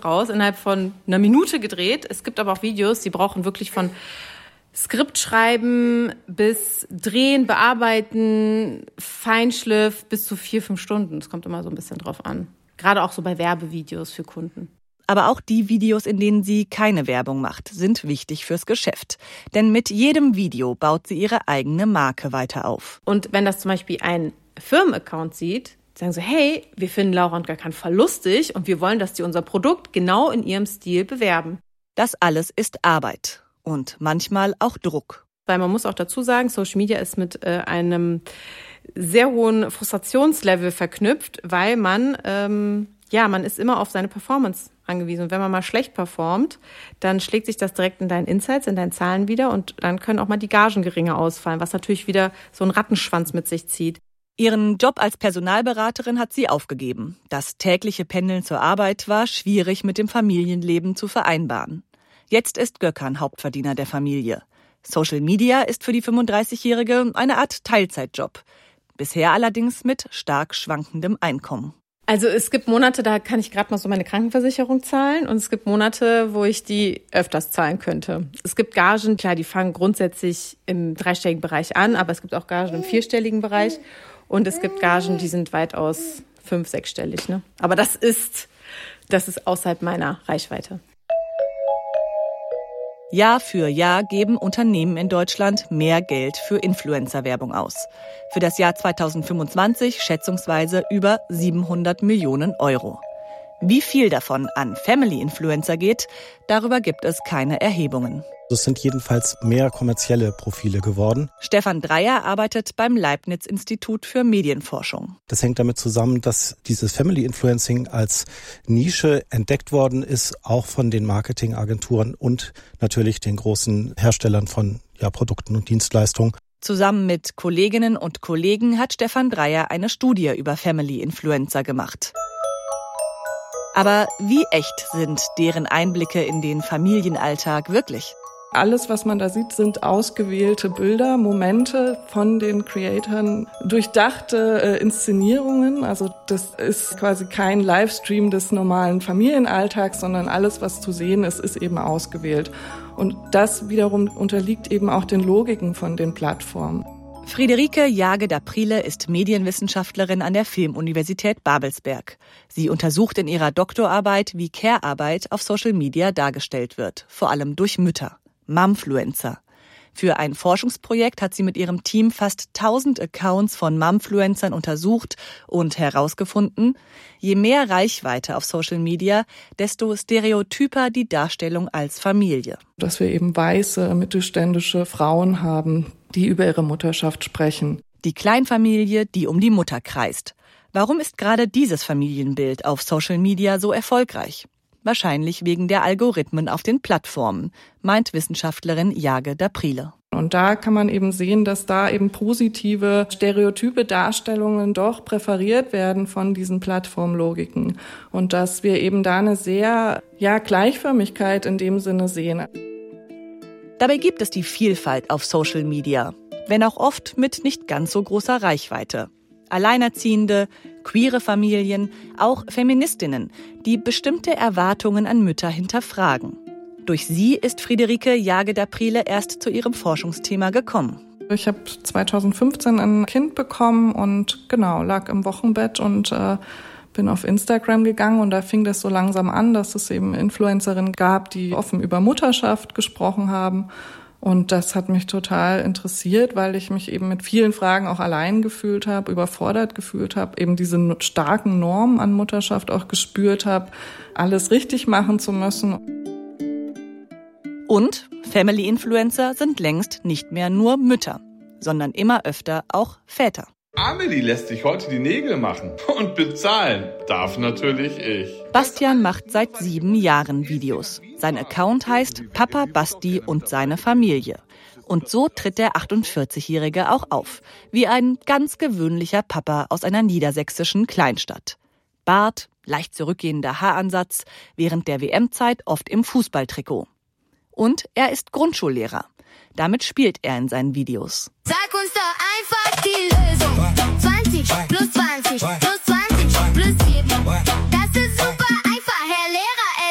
raus, innerhalb von einer Minute gedreht. Es gibt aber auch Videos, die brauchen wirklich von Skript schreiben bis Drehen, Bearbeiten, Feinschliff bis zu 4-5 Stunden. Es kommt immer so ein bisschen drauf an. Gerade auch so bei Werbevideos für Kunden. Aber auch die Videos, in denen sie keine Werbung macht, sind wichtig fürs Geschäft. Denn mit jedem Video baut sie ihre eigene Marke weiter auf. Und wenn das zum Beispiel ein Firmenaccount sieht, sagen sie, hey, wir finden Laura und Gökhan voll lustig und wir wollen, dass die unser Produkt genau in ihrem Stil bewerben. Das alles ist Arbeit. Und manchmal auch Druck. Weil man muss auch dazu sagen, Social Media ist mit einem sehr hohen Frustrationslevel verknüpft, weil man ist immer auf seine Performance angewiesen. Und wenn man mal schlecht performt, dann schlägt sich das direkt in deinen Insights, in deinen Zahlen wieder und dann können auch mal die Gagen geringer ausfallen, was natürlich wieder so einen Rattenschwanz mit sich zieht. Ihren Job als Personalberaterin hat sie aufgegeben. Das tägliche Pendeln zur Arbeit war schwierig mit dem Familienleben zu vereinbaren. Jetzt ist Gökhan Hauptverdiener der Familie. Social Media ist für die 35-Jährige eine Art Teilzeitjob. Bisher allerdings mit stark schwankendem Einkommen. Also es gibt Monate, da kann ich gerade mal so meine Krankenversicherung zahlen und es gibt Monate, wo ich die öfters zahlen könnte. Es gibt Gagen, klar, die fangen grundsätzlich im dreistelligen Bereich an, aber es gibt auch Gagen im vierstelligen Bereich und es gibt Gagen, die sind weitaus 5-, 6-stellig. Ne? Aber das ist außerhalb meiner Reichweite. Jahr für Jahr geben Unternehmen in Deutschland mehr Geld für Influencer-Werbung aus. Für das Jahr 2025 schätzungsweise über 700 Millionen Euro. Wie viel davon an Family-Influencer geht, darüber gibt es keine Erhebungen. Es sind jedenfalls mehr kommerzielle Profile geworden. Stefan Dreyer arbeitet beim Leibniz-Institut für Medienforschung. Das hängt damit zusammen, dass dieses Family Influencing als Nische entdeckt worden ist, auch von den Marketingagenturen und natürlich den großen Herstellern von Produkten und Dienstleistungen. Zusammen mit Kolleginnen und Kollegen hat Stefan Dreyer eine Studie über Family Influencer gemacht. Aber wie echt sind deren Einblicke in den Familienalltag wirklich? Alles, was man da sieht, sind ausgewählte Bilder, Momente von den Creatoren, durchdachte Inszenierungen. Also das ist quasi kein Livestream des normalen Familienalltags, sondern alles, was zu sehen ist, ist eben ausgewählt. Und das wiederum unterliegt eben auch den Logiken von den Plattformen. Friederike Jage-D'Aprile ist Medienwissenschaftlerin an der Filmuniversität Babelsberg. Sie untersucht in ihrer Doktorarbeit, wie Care-Arbeit auf Social Media dargestellt wird, vor allem durch Mütter. Mumfluencer. Für ein Forschungsprojekt hat sie mit ihrem Team fast 1000 Accounts von Mumfluencern untersucht und herausgefunden, je mehr Reichweite auf Social Media, desto stereotyper die Darstellung als Familie. Dass wir eben weiße, mittelständische Frauen haben, die über ihre Mutterschaft sprechen. Die Kleinfamilie, die um die Mutter kreist. Warum ist gerade dieses Familienbild auf Social Media so erfolgreich? Wahrscheinlich wegen der Algorithmen auf den Plattformen, meint Wissenschaftlerin Jage-D'Aprile. Und da kann man eben sehen, dass da eben positive, stereotype Darstellungen doch präferiert werden von diesen Plattformlogiken. Und dass wir eben da eine sehr, Gleichförmigkeit in dem Sinne sehen. Dabei gibt es die Vielfalt auf Social Media, wenn auch oft mit nicht ganz so großer Reichweite. Alleinerziehende, queere Familien, auch Feministinnen, die bestimmte Erwartungen an Mütter hinterfragen. Durch sie ist Friederike Jage-D'Aprile erst zu ihrem Forschungsthema gekommen. Ich habe 2015 ein Kind bekommen und lag im Wochenbett und bin auf Instagram gegangen und da fing das so langsam an, dass es eben Influencerinnen gab, die offen über Mutterschaft gesprochen haben. Und das hat mich total interessiert, weil ich mich eben mit vielen Fragen auch allein gefühlt habe, überfordert gefühlt habe, eben diese starken Normen an Mutterschaft auch gespürt habe, alles richtig machen zu müssen. Und Family-Influencer sind längst nicht mehr nur Mütter, sondern immer öfter auch Väter. Amelie lässt sich heute die Nägel machen und bezahlen darf natürlich ich. Bastian macht seit 7 Jahren Videos. Sein Account heißt Papa Basti und seine Familie. Und so tritt der 48-Jährige auch auf, wie ein ganz gewöhnlicher Papa aus einer niedersächsischen Kleinstadt. Bart, leicht zurückgehender Haaransatz, während der WM-Zeit oft im Fußballtrikot. Und er ist Grundschullehrer. Damit spielt er in seinen Videos. Sag uns doch einfach die Lösung. 20 plus 20 plus 20 plus 7.